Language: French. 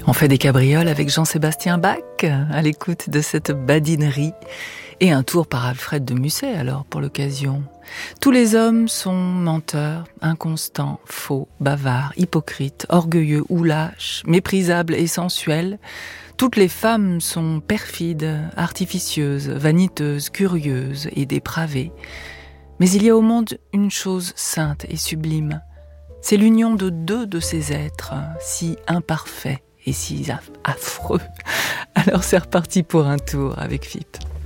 On fait des cabrioles avec Jean-Sébastien Bach, à l'écoute de cette badinerie. Et un tour par Alfred de Musset, alors, pour l'occasion. Tous les hommes sont menteurs, inconstants, faux, bavards, hypocrites, orgueilleux ou lâches, méprisables et sensuels. Toutes les femmes sont perfides, artificieuses, vaniteuses, curieuses et dépravées. Mais il y a au monde une chose sainte et sublime. C'est l'union de deux de ces êtres, si imparfaits et si affreux. Alors c'est reparti pour un tour avec FIP.